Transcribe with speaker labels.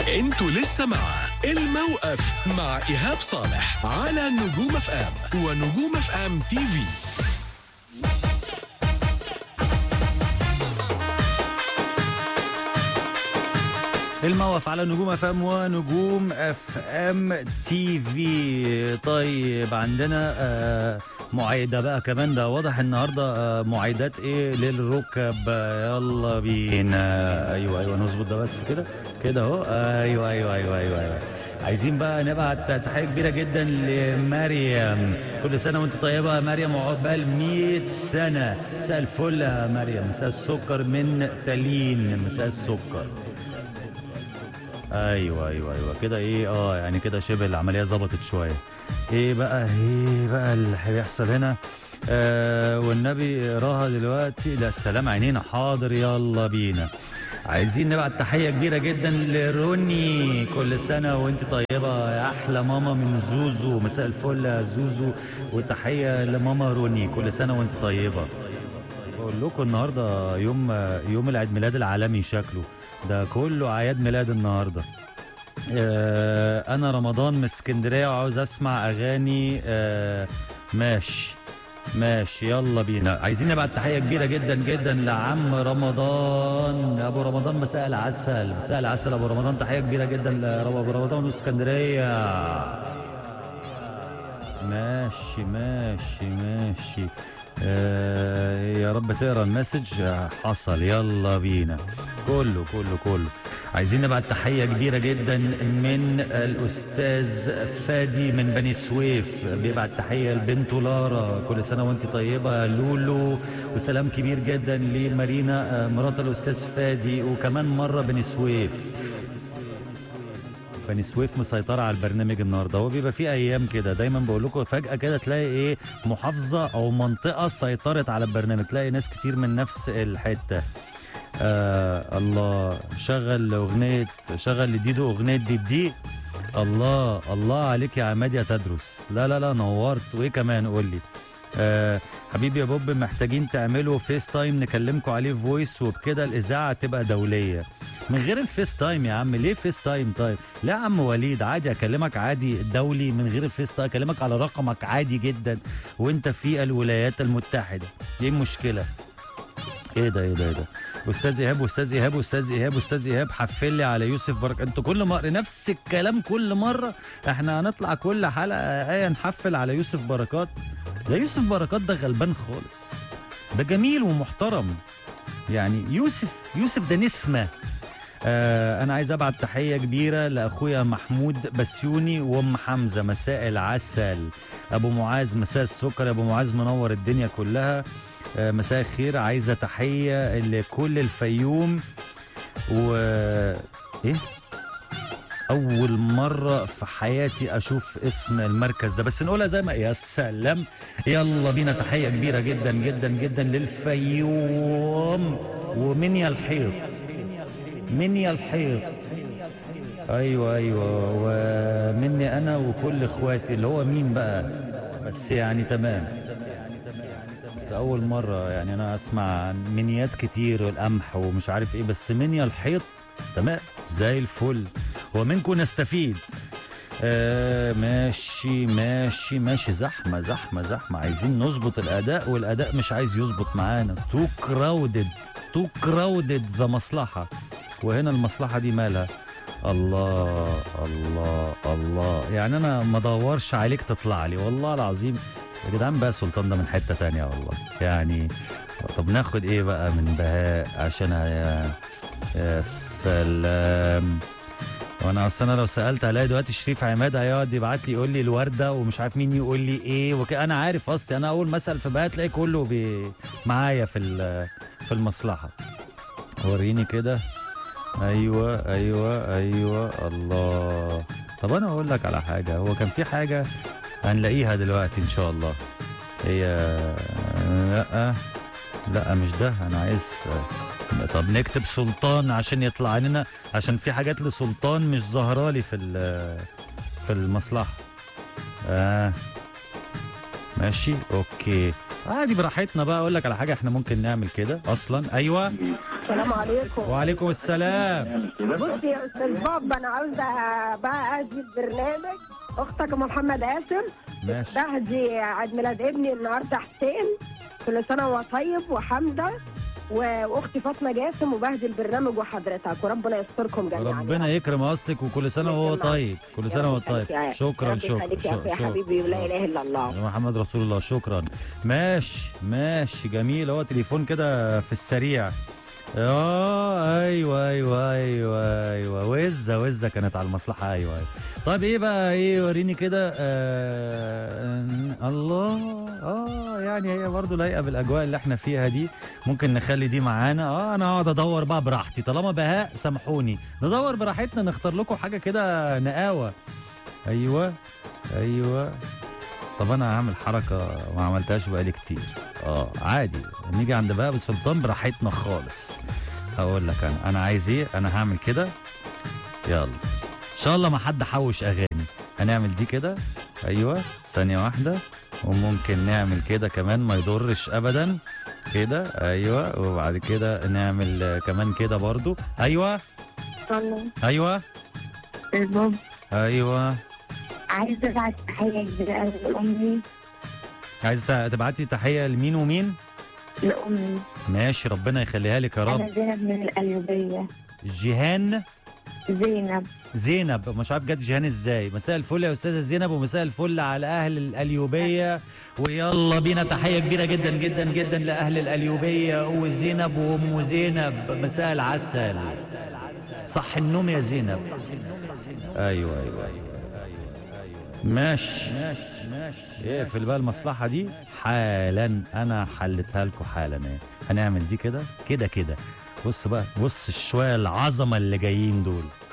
Speaker 1: انتوا لسه مع الموقف مع إيهاب صالح على نجوم اف ام ونجوم اف ام تي في.
Speaker 2: الموقف على نجوم اف ام ونجوم اف ام تي في. طيب عندنا معايدة بقى كمان، ده واضح النهارده معايدات ايه للركب. يلا بينا. ايوه نظبط ده بس كده اهو. ايوه عايزين بقى نبعت تحية كبيرة جدا لمريم. كل سنة وانت طيبة يا مريم، وعقبال 100 سنة. مساء الفل يا مريم، مساء السكر من تالين، مساء السكر. ايوه كده ايه يعني كده شبه العمليه ظبطت شويه. ايه بقى اللي هيحصل هنا؟ والنبي اقراها دلوقتي. لا السلام عينينا، حاضر يلا بينا. عايزين نبعت تحيه كبيره جدا لروني. كل سنه وانت طيبه يا احلى ماما من زوزو، مساء الفل يا زوزو، وتحيه لماما روني، كل سنه وانت طيبه. بقول لكم النهارده يوم العيد ميلاد العالمي، شكله ده كله اعياد ميلاد النهارده. انا رمضان من اسكندريه وعاوز اسمع اغاني. ماشي يلا بينا. عايزين نبعت تحيه كبيره جدا جدا لعم رمضان، ابو رمضان، مساء العسل ابو رمضان، تحيه كبيره جدا لابو رمضان من اسكندريه. ماشي يا رب تقرا المسج. حصل يلا بينا. كله عايزين نبعت تحيه كبيره جدا من الاستاذ فادي من بني سويف، بيبعت تحيه لبنته لارا، كل سنه وانت طيبه يا لولو. وسلام كبير جدا لمارينا مرات الاستاذ فادي، وكمان مره بني سويف مسيطرة على البرنامج النهارده. هو بيبقى فيه ايام كده دايما بقول لكم فجأة كده تلاقي ايه محافظة او منطقة سيطرت على البرنامج، تلاقي ناس كتير من نفس الحتة. الله، شغل لديدو اغنية دي. الله عليك يا عماد يا تدرس. لا نورت. وايه كمان قول لي؟ حبيبي يا بوب، محتاجين تعملوا فيس تايم نكلمكم عليه فويس، وبكده الاذاعه تبقى دوليه. من غير الفيس تايم يا عم، ليه فيس تايم؟ طيب لا يا عم وليد، عادي اكلمك عادي دولي من غير الفيس تايم، اكلمك على رقمك عادي جدا وانت في الولايات المتحده. ايه المشكله؟ ايه ده؟ استاذ ايهاب حفل لي على يوسف بركات. انتوا كل مره نفس الكلام، كل مره احنا هنطلع كل حلقه نحفل على يوسف بركات. لا يوسف بركات ده غلبان خالص، ده جميل ومحترم يعني. يوسف ده نسمه. انا عايز ابعت تحيه كبيره لاخويا محمود بسيوني وام حمزه، مساء العسل. ابو معاذ مساء السكر، ابو معاذ منور الدنيا كلها. مساء الخير. عايزه تحيه لكل الفيوم. ايه اول مره في حياتي اشوف اسم المركز ده، بس نقولها زي ما يا سلام. يلا بينا. تحيه كبيره جدا جدا جدا للفيوم ومنيا الحيط. ايوه ومني انا وكل اخواتي، اللي هو مين بقى بس يعني تمام. بس اول مره يعني انا اسمع منيات كتير والقمح ومش عارف ايه، بس منيا الحيط تمام زي الفل، ومنكم نستفيد. ماشي. زحمه. عايزين نظبط الاداء، والاداء مش عايز يظبط معانا. تو كراودد ذا مصلحه. وهنا المصلحه دي مالها؟ الله يعني انا ما ادورش عليك تطلع لي والله العظيم يا جدعان. بقى سلطان ده من حته تانية والله يعني. طب ناخد ايه بقى من بهاء عشان يا سلام. وانا اصلا لو سالت هلاقي دلوقتي شريف عماد هيقعد يبعت لي يقول لي الورده ومش عارف مين يقول لي ايه انا عارف اصلي، انا اول ما اسال في بهاء تلاقي كله معايا في المصلحه. وريني كده. ايوه الله. طب انا اقول لك على حاجه، هو كان في حاجه هنلاقيها دلوقتي ان شاء الله. هي لا مش ده انا عايز. طب نكتب سلطان عشان يطلع لنا، عشان في حاجات لسلطان مش ظاهره لي في المصلحه. ماشي اوكي عادي براحتنا بقى. اقول لك على حاجه احنا ممكن نعمل كده اصلا. ايوه
Speaker 3: السلام عليكم.
Speaker 2: وعليكم السلام.
Speaker 3: بص يا استاذ باب، انا عاوزه بقى اهدي البرنامج اختك ام محمد قاسم.
Speaker 2: ماشي.
Speaker 3: بهدي عيد ميلاد ابني النهارده حسين، كل سنه وهو طيب، وحمده واختي فاطمه جاسم، وبهدي البرنامج وحضرتك، وربنا يستركم جميعا.
Speaker 2: ربنا يكرم اصلك، وكل سنه وهو طيب، كل سنه وهو طيب. شكرا
Speaker 3: يا حبيبي، ولا اله الا الله
Speaker 2: محمد رسول الله. شكرا. ماشي جميل. هو تليفون كده في السريع. ايوه وزه كانت على المصلحه. ايوه. طيب ايه بقى، ايه وريني كده. الله. يعني هي برضو لايقه بالاجواء اللي احنا فيها دي. ممكن نخلي دي معانا. انا هقعد ادور بقى براحتي، طالما بهاء سامحوني ندور براحتنا، نختار لكم حاجه كده نقاوه. ايوه. طب انا هعمل حركه ما عملتهاش بقالي كتير. عادي نيجي عند بهاء سلطان براحتنا خالص. هقول لك انا عايز ايه. انا هعمل كده. يلا ان شاء الله ما حد حوش اغاني. هنعمل دي كده. ايوه ثانيه واحده. وممكن نعمل كده كمان، ما يضرش ابدا كده. ايوه. وبعد كده نعمل كمان كده برضو. ايوه. ايوه.
Speaker 4: بابا
Speaker 2: ايوه.
Speaker 4: عايزه ابعت تحيه كبيره لامي.
Speaker 2: عايز تبعتي تحيه لمين ومين؟
Speaker 4: لامي.
Speaker 2: ماشي، ربنا يخليها لك يا رب.
Speaker 4: انا زينب من القليوبيه.
Speaker 2: جيهان.
Speaker 4: زينب
Speaker 2: مش عارف جت جيهان ازاي. مساء الفل يا استاذه زينب، ومساء الفل على اهل القليوبيه. ويلا بينا تحيه كبيره جدا جدا جدا لاهل القليوبيه وزينب وام زينب. مساء العسل. صح النوم يا زينب. ايوه. ماشي. اقفل بقى المصلحه دي حالا. انا حلتها لكم حالا. هنعمل دي كده. بص بقى، بص الشويه العظمه اللي جايين دول.